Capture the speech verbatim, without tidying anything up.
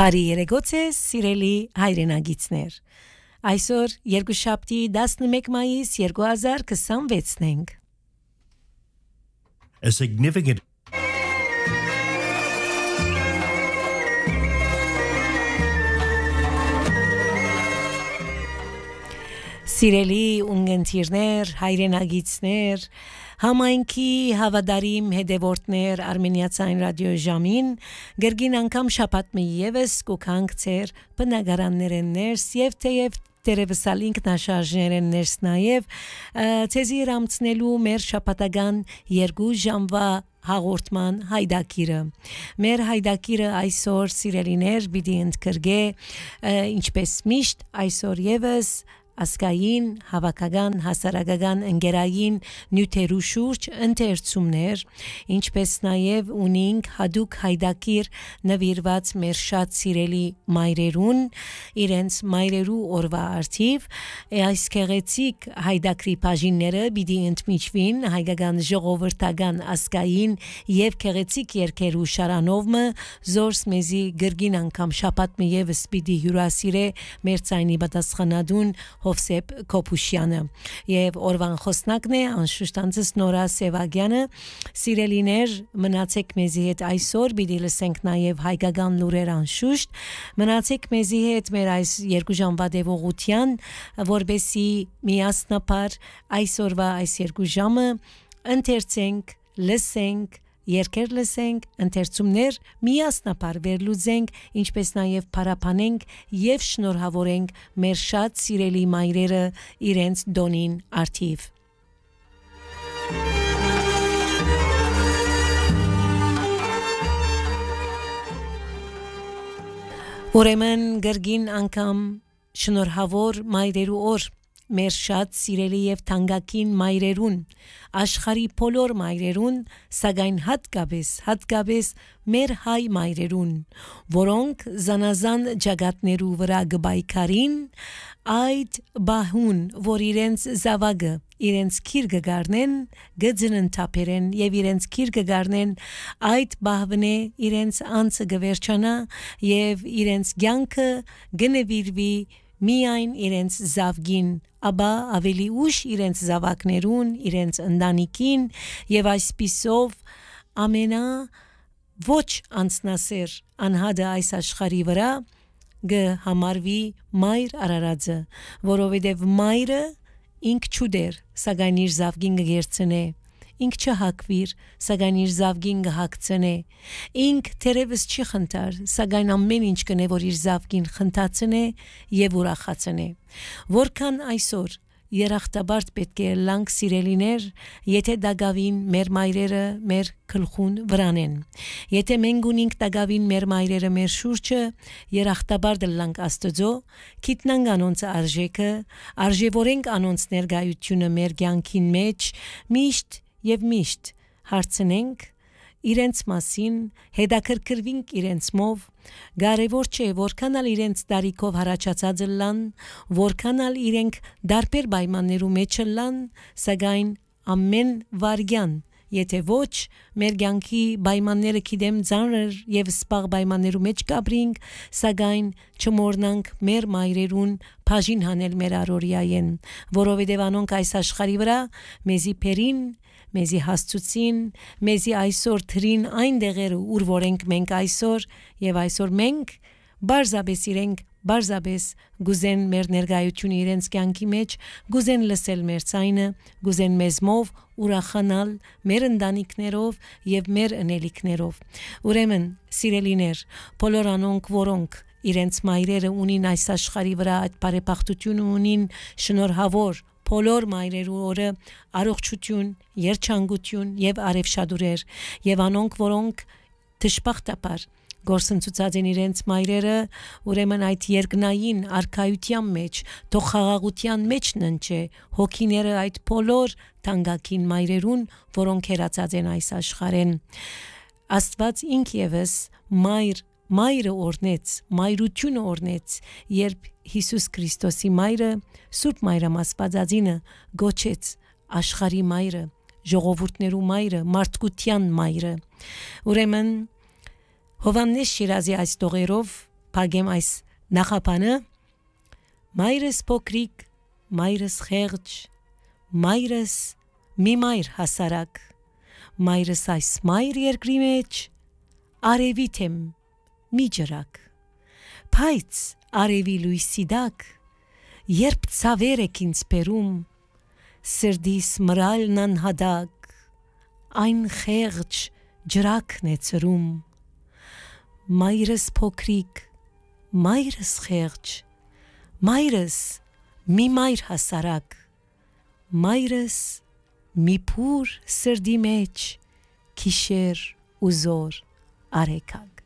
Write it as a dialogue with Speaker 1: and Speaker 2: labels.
Speaker 1: Բարի երեկոց է, սիրելի հայրենագիտներ։ Այսօր երկուշաբթի տասնմեկ մայիս երկու հազար քսանվեցն ենք։
Speaker 2: A significant
Speaker 1: Սիրելի ունգընտիրներ, հայրենագիտներ, համայնքի հավատարիմ հետևորդներ Արմենիացայն ռադիոժամին գրգին անգամ շաբաթ մի ևս կուքանք ծեր բնակարաններեն ներս եւ թեև տերևսալ ինքնաշարժներեն ներս նաեւ ցեզի ռամցնելու մեր շաբաթական երկու ժամվա հաղորդման հայդակիրը մեր հայդակիրը այսօր սիրելիներ պիտի ընդգրկե ինչպես միշտ այսօր ևս ասկային, հավաքական, հասարակական, ընկերային նյութերու շուրջ ընթերցումներ, ինչպես նաև ունենք հadouk հայդակիր նվիրված մեր շատ սիրելի մայրերուն, իրենց մայրերու օրվա արդիվ, այս քեղեցիկ հայդակրի բաժինները պիտի ընդմիջվին հայկական ժողովրդական ասկային եւ քեղեցիկ երկերու շարանովը զորս մեզի գրգին անգամ շաբաթ մի ևս պիտի հյուրասիրե մեր ցայնի պատասխանատուն Հովսեփ Կոպուշյանը եւ օրվան խոսնակն է անշուշտ անցս Նորա Սևագյանը սիրելիներ մնացեք մեզի հետ այսօր պիտի լսենք նաեւ հայկական լուրեր անշուշտ մնացեք մեզի հետ մեր այս երկու ժամվա դեպողության որբեսի միասնապար այսօրվա այս երկու ժամը ընթերցենք լսենք երկեր լսենք, ընթերցումներ միասնապար վերլուծենք, ինչպես նաև փարապանենք եւ շնորհավորենք մեր շատ սիրելի մայրերը իրենց դոնին արդիվ։ Ուրեմն գրգին անգամ շնորհավոր մայրերու օր մեր շատ սիրելի եւ թանկագին մայրերուն աշխարհի բոլոր մայրերուն սակայն հատկապես հատկապես մեր հայ մայրերուն որոնք զանազան ջագատներու վրա գբայքարին այդ բահուն որ իրենց զավակը իրենց քիրգը գարնեն գծնն թափերեն եւ իրենց քիրգը գարնեն այդ բահվնե իրենց անցը գվերջանա եւ իրենց ցանկը գնվիրվի միայն իրենց զավգին աբա ավելի ուշ իրենց զավակներուն իրենց ընտանիքին եւ այսպիսով ամենա ոչ անցնասեր անհադը այս աշխարհի վրա գհամարվի մայր արարածը որովհետեւ մայրը ինք չուդեր սակայն իր զավգին գերցնե ինք չհակվիր սակայն իր զավգին գհակցնե ինք թերևս չի խնդար սակայն ամեն ինչ կնե որ իր զավգին խնդացնե եւ ուրախացնե որքան այսօր երախտաբարդ պետք է լանք սիրելիներ եթե դագավին մեր մայրերը մեր գլխուն վրանեն եթե մենք ունենք դագավին մեր մայրերը մեր շուրջը երախտաբարդ լանք աստծո գիտնանք անոնց արժեքը արժևորենք անոնց ներկայությունը մեր կյանքին մեջ միշտ եւ միշտ հարցնենք իրենց մասին հետաքրքրվենք իրենց մով կարևոր չէ որքանալ իրենց տարիքով հարաճած լան որքանալ իրենք դարբեր պայմաններու մեջ լան սակայն ամեն վարյան եթե ոչ մեր կյանքի պայմանները գիտեմ ծանր եւ սպաղ պայմաններու մեջ կապրինք սակայն չմոռնանք մեր մայրերուն բաժին հանել մեր առօրյային որովհետեւ անոնք այս աշխարհի վրա մեզի փերին մեզի հասցուցին մեզի այսօր թրին այն դեղերը ուր որենք մենք այսօր եւ այսօր մենք բարձաբես իրենք բարձաբես գուզեն մեր ներկայությունը իրենց կյանքի մեջ գուզեն լսել մեր ցայնը գուզեն մեզ մով ուրախանալ մեր ընտանիքներով եւ մեր ընելիքներով ուրեմն սիրելիներ բոլոր անոնք որոնք իրենց մայրերը ունին այս աշխարհի վրա այդ բարեբախտությունը ունին շնորհավոր բոլոր մայրերու օրը առողջություն, երջանկություն եւ արևշադուրեր եւ անոնք որոնք դժբախտաբար գործընծուցած են իրենց մայրերը ուրեմն այդ երկնային արքայության մեջ թող խաղաղության մեջ ննչե հոգիները այդ բոլոր թանկագին մայրերուն որոնք հերացած են այս աշխարհեն Աստված ինք եւս մայր Մայրը օրնեց, մայրությունը օրնեց, երբ Հիսուս Քրիստոսի մայրը, Սուրբ Մայրամասվածածինը գոչեց աշխարհի մայրը, ժողովուրդներու մայրը, մարդկության մայրը։ Ուրեմն Հովաննես Շիրազի այս տողերով փագեմ այս նախապանը մայրս փոքրիկ մայրս խեղճ մայրս մի մայր հասարակ մայրս այս մայր երկրի մեջ արևիտ եմ մի ջրակ բայց արևի լույսի դակ երբ ցավեր եք ինձ բերում սրդիս մրալն անհադակ այն խեղճ ջրակն է ծրում մայրս փոքրիկ մայրս խեղճ մայրս մի մայր հասարակ մայրս մի փուր սրդի մեջ քիշեր ու զոր արեքակ